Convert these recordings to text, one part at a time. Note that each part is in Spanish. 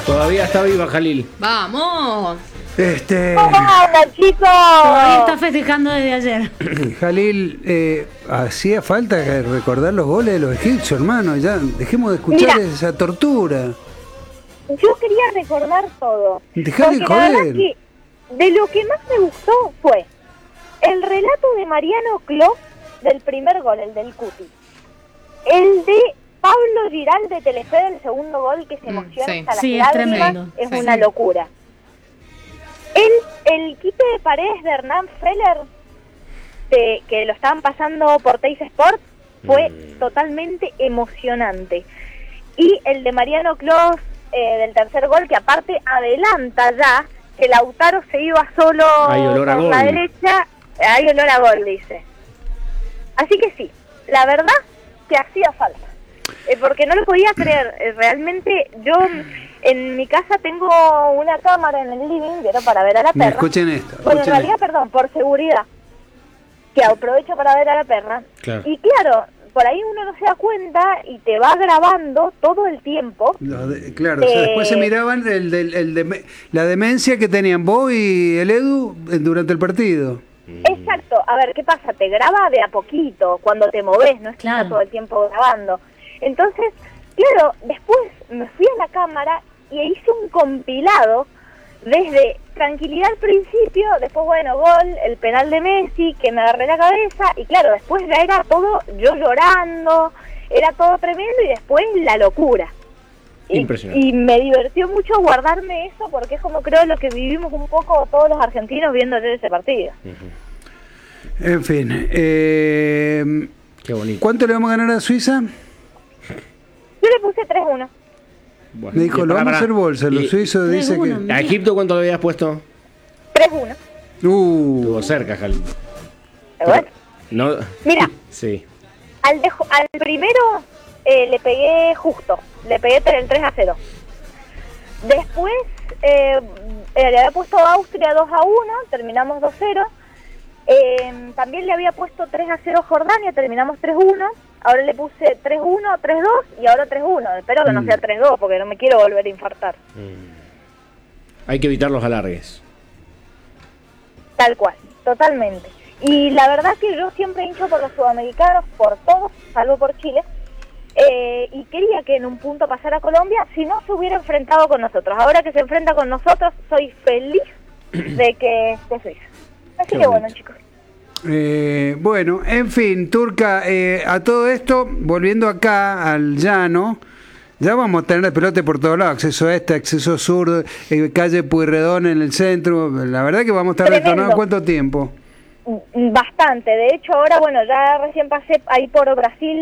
Todavía está viva, Jalil. ¡Vamos! ¿Cómo andan, chicos? Todavía está festejando desde ayer. Jalil, hacía falta recordar los goles de los egipcios, hermano. Ya dejemos de escuchar esa tortura. Yo quería recordar todo. Dejá de porque la verdad joder. que de lo que más me gustó fue el relato de Mariano Clos del primer gol, el del Cuti. El de Pablo Giral de Telefe del segundo gol, que se emociona sí. hasta las Sí, es lágrimas, tremendo. es Sí. una locura. El quite de paredes de Hernán Feller, que lo estaban pasando por Teis Sport, fue totalmente emocionante. Y el de Mariano Clos del tercer gol, que aparte adelanta ya que Lautaro se iba solo Hay olor a por gol. la derecha. Hay olor a gol, dice. Así que sí, la verdad que hacía falta. Porque no lo podía creer. Realmente yo en mi casa tengo una cámara en el living, pero para ver a la perra. Escuchen esto. Bueno, en escuchen realidad, esto. perdón, por seguridad, que aprovecho para ver a la perra. Claro. Y claro, por ahí uno no se da cuenta y te va grabando todo el tiempo. Claro, o sea, después se miraban la demencia que tenían vos y el Edu durante el partido. Exacto. A ver, ¿qué pasa? Te graba de a poquito, cuando te moves, no es que Claro. está todo el tiempo grabando. Entonces, claro, después me fui a la cámara y hice un compilado desde tranquilidad al principio, después, bueno, gol, el penal de Messi, que me agarré la cabeza, y claro, después ya era todo yo llorando, era todo tremendo, y después la locura. Impresionante. Y me divirtió mucho guardarme eso, porque es como creo lo que vivimos un poco todos los argentinos viendo ayer ese partido. En fin. Qué bonito. ¿Cuánto le vamos a ganar a Suiza? Yo le puse 3-1. Bueno, Me dijo, lo vamos a hacer bolsa. Los suizos dicen que... 3-1. ¿A Egipto cuánto le habías puesto? 3-1. Estuvo cerca, Jalil. Bueno, No. mira, Sí. al primero le pegué justo, le pegué el 3-0. Después le había puesto a Austria 2-1, terminamos 2-0. También le había puesto 3-0 Jordania, terminamos 3-1. Ahora le puse 3-1, 3-2 y ahora 3-1. Espero que no sea 3-2 porque no me quiero volver a infartar. Hay que evitar los alargues. Tal cual, totalmente. Y la verdad que yo siempre hincho por los sudamericanos, por todos, salvo por Chile. Y quería que en un punto pasara Colombia, si no se hubiera enfrentado con nosotros. Ahora que se enfrenta con nosotros, soy feliz de que esté Suiza. Así Qué que bueno, bonito. chicos. Bueno, en fin, Turca, a todo esto, volviendo acá al llano, ya vamos a tener pelote por todos lados, acceso este, acceso sur, calle Pueyrredón en el centro, la verdad que vamos a estar Tremendo. detonados. ¿Cuánto tiempo? Bastante. De hecho, ahora, bueno, ya recién pasé ahí por Brasil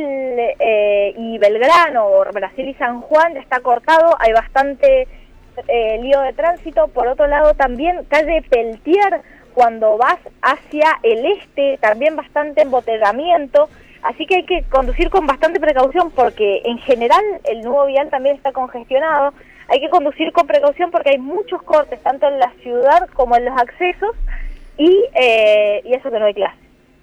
y Belgrano, o Brasil y San Juan, ya está cortado, hay bastante lío de tránsito. Por otro lado, también calle Peltier, cuando vas hacia el este, también bastante embotellamiento. Así que hay que conducir con bastante precaución porque en general el nuevo vial también está congestionado. Hay que conducir con precaución porque hay muchos cortes, tanto en la ciudad como en los accesos, y eso que no hay clase.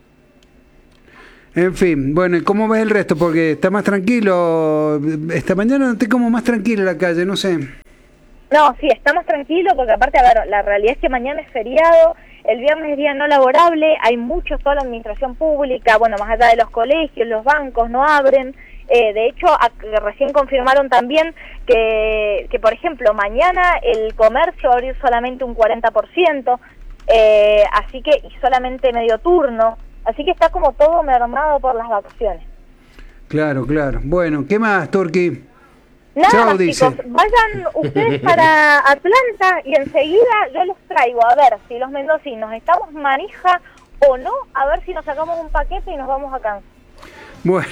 En fin, bueno, ¿y cómo ves el resto? Porque está más tranquilo, esta mañana noté como más tranquila la calle, no sé. No, sí, estamos tranquilos porque aparte, a ver, la realidad es que mañana es feriado, el viernes es día no laborable, hay mucho toda la administración pública, bueno, más allá de los colegios, los bancos no abren. De hecho, recién confirmaron también que, por ejemplo, mañana el comercio va a abrir solamente un 40%, así que y solamente medio turno, así que está como todo mermado por las vacaciones. Claro, claro. Bueno, ¿qué más, Turqui? Nada Chao, más, dice. chicos, vayan ustedes para Atlanta y enseguida yo los traigo a ver si los mendocinos estamos manija o no, a ver si nos sacamos un paquete y nos vamos a Kansas. Bueno,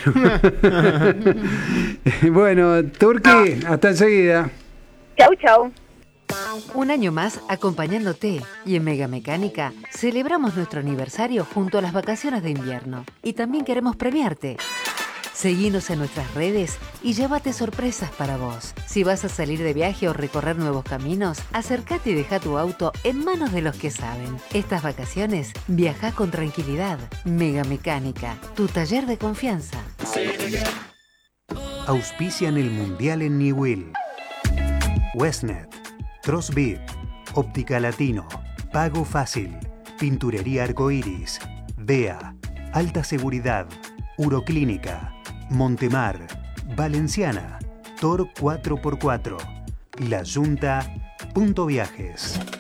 bueno, Turqui, hasta enseguida. Chau, chau. Un año más acompañándote y en Mega Mecánica celebramos nuestro aniversario junto a las vacaciones de invierno y también queremos premiarte. Seguinos en nuestras redes y llévate sorpresas para vos. Si vas a salir de viaje o recorrer nuevos caminos, acércate y deja tu auto en manos de los que saben. Estas vacaciones, viaja con tranquilidad. Mega Mecánica, tu taller de confianza. Auspician el Mundial en Newell. Westnet, Trosbit, Óptica Latino, Pago Fácil, Pinturería Arcoiris, DEA, Alta Seguridad, Uroclínica, Montemar, Valenciana, Tor 4x4, La Yunta, Punto Viajes.